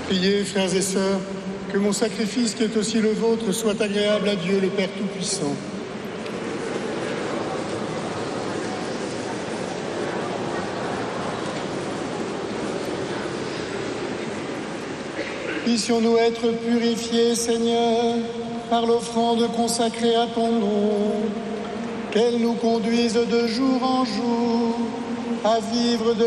Priez, frères et sœurs, que mon sacrifice qui est aussi le vôtre soit agréable à Dieu le Père Tout-Puissant. Puissions-nous être purifiés, Seigneur, par l'offrande consacrée à ton nom, qu'elle nous conduise de jour en jour à vivre de